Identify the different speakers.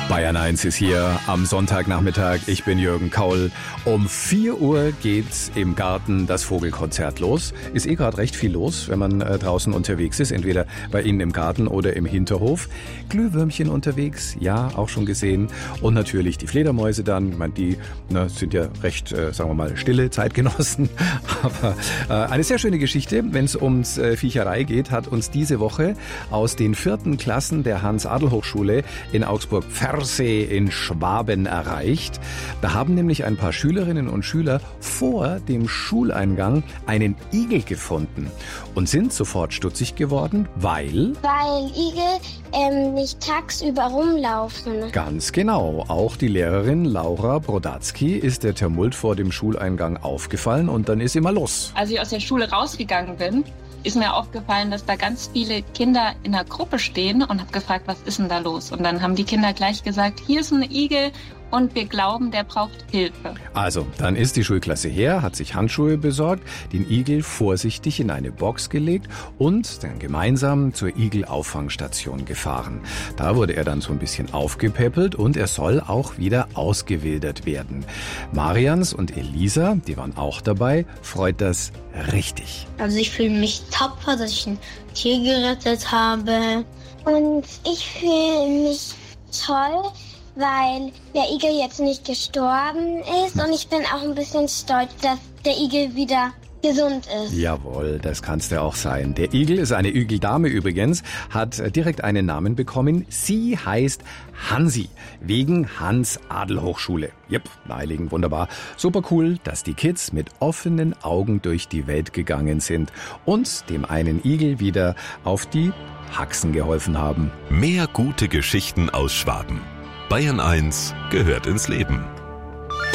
Speaker 1: Bayern 1 ist hier am Sonntagnachmittag. Ich bin Jürgen Kaul. Um 4 Uhr geht's im Garten das Vogelkonzert los. Ist gerade recht viel los, wenn man draußen unterwegs ist, entweder bei Ihnen im Garten oder im Hinterhof. Glühwürmchen unterwegs, ja, auch schon gesehen. Und natürlich die Fledermäuse dann. Ich meine, die sind ja recht, sagen wir mal, stille Zeitgenossen. Aber eine sehr schöne Geschichte, wenn es ums Viecherei geht, hat uns diese Woche aus den 4. Klassen der Hans-Adler-Hochschule in Augsburg-Pfersee in Schwaben erreicht. Da haben nämlich ein paar Schülerinnen und Schüler vor dem Schuleingang einen Igel gefunden und sind sofort stutzig geworden, weil
Speaker 2: Igel nicht tagsüber rumlaufen.
Speaker 1: Ganz genau. Auch die Lehrerin Laura Brodatzky ist der Tumult vor dem Schuleingang aufgefallen und dann ist immer los.
Speaker 3: Als ich aus der Schule rausgegangen bin, ist mir aufgefallen, dass da ganz viele Kinder in einer Gruppe stehen und habe gefragt, was ist denn da los? Und dann haben die Kinder gleich gesagt, hier ist ein Igel und wir glauben, der braucht Hilfe.
Speaker 1: Also, dann ist die Schulklasse her, hat sich Handschuhe besorgt, den Igel vorsichtig in eine Box gelegt und dann gemeinsam zur Igelauffangstation gefahren. Da wurde er dann so ein bisschen aufgepäppelt und er soll auch wieder ausgewildert werden. Marians und Elisa, die waren auch dabei, freut das richtig.
Speaker 4: Also ich fühle mich tapfer, dass ich ein Tier gerettet habe.
Speaker 2: Und ich fühle mich toll, weil der Igel jetzt nicht gestorben ist und ich bin auch ein bisschen stolz, dass der Igel wieder gesund ist.
Speaker 1: Jawohl, das kann's ja auch sein. Der Igel ist eine Igeldame übrigens, hat direkt einen Namen bekommen. Sie heißt Hansi, wegen Hans-Adler-Hochschule. Jep, naheliegend, wunderbar. Super cool, dass die Kids mit offenen Augen durch die Welt gegangen sind und dem einen Igel wieder auf die Haxen geholfen haben.
Speaker 5: Mehr gute Geschichten aus Schwaben. Bayern 1 gehört ins Leben.